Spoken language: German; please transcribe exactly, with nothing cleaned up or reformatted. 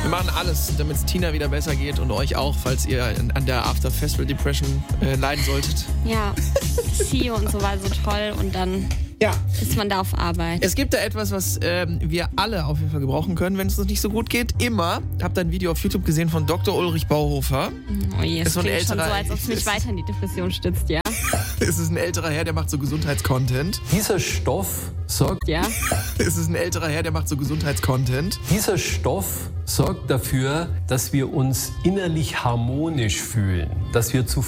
Wir machen alles, damit es Tina wieder besser geht und euch auch, falls ihr an der After Festival Depression äh, leiden solltet. Ja, C E O und so war so toll und dann Ja. ist man da auf Arbeit. Es gibt da etwas, was ähm, wir alle auf jeden Fall gebrauchen können, wenn es uns nicht so gut geht. Immer. Habt ein Video auf YouTube gesehen von Doktor Ulrich Bauhofer. Oh je, es ist so ein klingt schon so, älterer- als ob es mich weiter in die Depression stützt, ja. Es ist ein älterer Herr, der macht so Gesundheitscontent. Dieser Stoff sorgt, Ja. Es ist ein älterer Herr, der macht so Gesundheitscontent. dieser Stoff sorgt dafür, dass wir uns innerlich harmonisch fühlen, dass wir zu